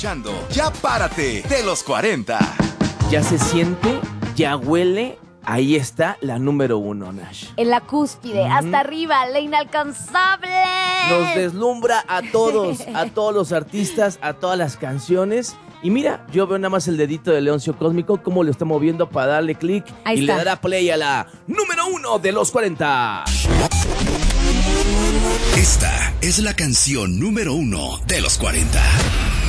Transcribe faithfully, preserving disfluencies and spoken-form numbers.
Ya párate de los cuarenta. Ya se siente, ya huele. Ahí está la número uno, Nash. En la cúspide, mm. hasta arriba, la inalcanzable. Nos deslumbra a todos, a todos los artistas, a todas las canciones. Y mira, yo veo nada más el dedito de Leoncio Cósmico, cómo lo está moviendo para darle clic. Y está. Le dará play a la número uno de los cuarenta. Esta es la canción número uno de los cuarenta.